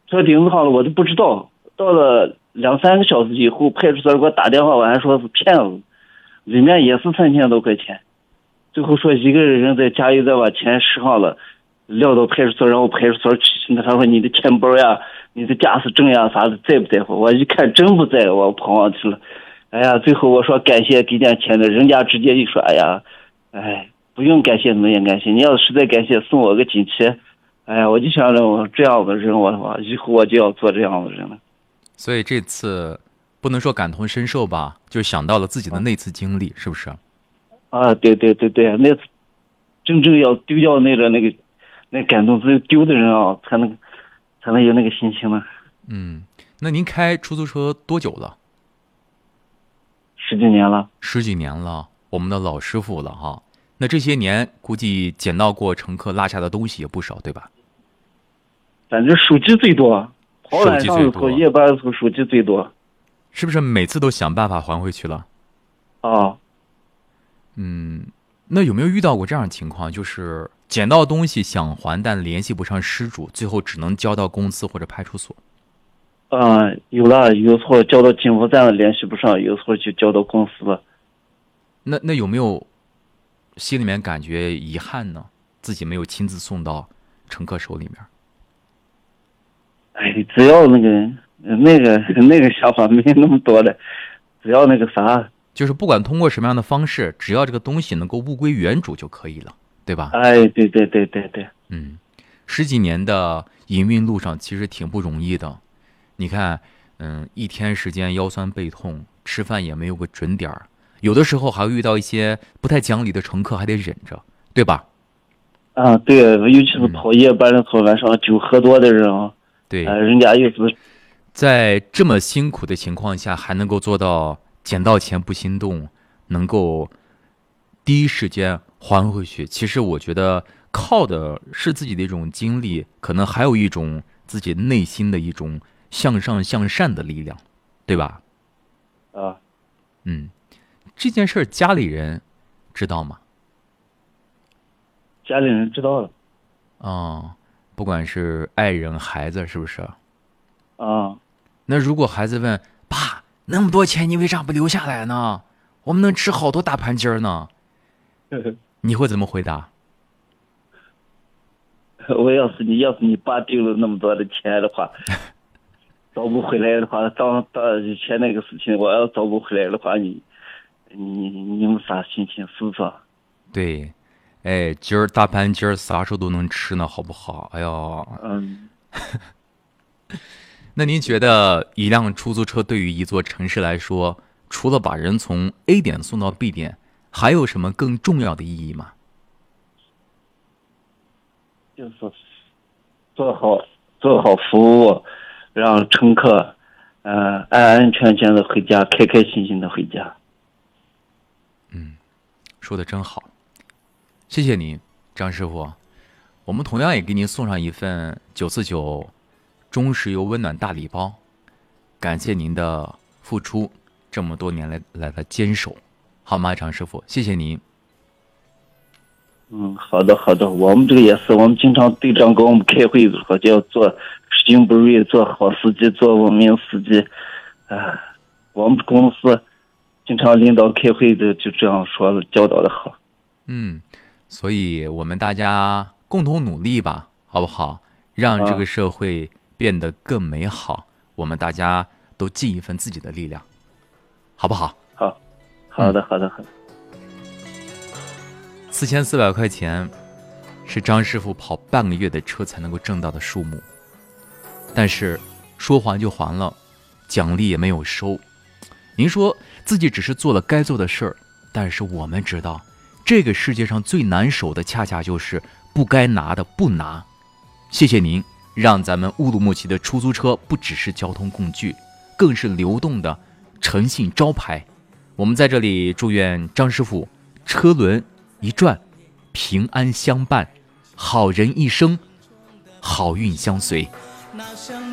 车顶子上了，我都不知道。到了2-3个小时以后，派出所给我打电话，我还说是骗子，里面也是3000多块钱。最后说一个人在加油站把钱拾上了，撂到派出所，然后派出所去。他说你的钱包呀、你的驾驶证呀啥的在不在乎？我一看真不在，我跑上去了。哎呀，最后我说感谢给点钱的，人家直接一说，哎呀，不用感谢，没感谢。你要实在感谢，送我个锦旗。哎呀，我就想着我这样的人，我以后我就要做这样的人了。 所以这次不能说感同身受吧，就想到了自己的那次经历，是不是？ 啊，对，那次真正要丢掉那感动，只有丢的人啊，才能有那个心情呢。 那您开出租车多久了 10几年了。 ？10几年了，我们的老师傅了哈。那这些年估计捡到过乘客落下的东西也不少，对吧？ 反正手机最多，跑晚上的时候、夜班的时候手机最多。 是不是每次都想办法还回去了？ 啊， 那有没有遇到过这样的情况，就是捡到东西想还，但联系不上失主，最后只能交到公司或者派出所？ 有了，有时候交到警务站了联系不上，有时候就交到公司了。 那有没有心里面感觉遗憾呢？自己没有亲自送到乘客手里面？ 只要那个想法没那么多的，只要那个啥， 就是不管通过什么样的方式，只要这个东西能够物归原主就可以了，对吧？ 对。 10几年的营运路上其实挺不容易的。你看，一天时间腰酸背痛，吃饭也没有个准点儿，有的时候还会遇到一些不太讲理的乘客，还得忍着，对吧？ 对，尤其是跑夜班的时候，晚上酒喝多的人啊， 对， 人家又是在这么辛苦的情况下，还能够做到捡到钱不心动，能够第一时间还回去。其实我觉得靠的是自己的一种经历，可能还有一种自己内心的一种向上向善的力量，对吧？这件事家里人知道吗？ 家里人知道了。 不管是爱人、孩子，是不是？ 那如果孩子问爸，那么多钱你为啥不留下来呢？我们能吃好多大盘鸡儿呢。你会怎么回答？ 要是你爸丢了那么多的钱的话，找不回来的话，当以前那个事情，我要找不回来的话，你有啥心情？是不是？ 对，今儿大盘鸡儿啥时候都能吃呢，好不好？哎呦，那您觉得一辆出租车对于一座城市来说，除了把人从 A 点送到 B 点，还有什么更重要的意义吗？ 就是做好服务，让乘客安安全全的回家，开开心心的回家。 说的真好，谢谢您，张师傅。我们同样也给您送上一份949中石油温暖大礼包，感谢您的付出，这么多年来的坚守，好吗，张师傅？谢谢您。 好的，我们这个也是，我们经常队长跟我们开会的时候就要做拾金不昧，做好司机，做文明司机。我们公司经常领导开会的就这样说了，教导的好。 所以我们大家共同努力吧，好不好？让这个社会变得更美好，我们大家都尽一份自己的力量，好不好？ 好的。 4400块钱是张师傅跑半个月的车才能够挣到的数目，但是说还就还了，奖励也没有收。您说自己只是做了该做的事儿，但是我们知道，这个世界上最难守的恰恰就是不该拿的不拿。谢谢您，让咱们乌鲁木齐的出租车不只是交通工具，更是流动的诚信招牌。我们在这里祝愿张师傅车轮一转，平安相伴，好人一生，好运相随。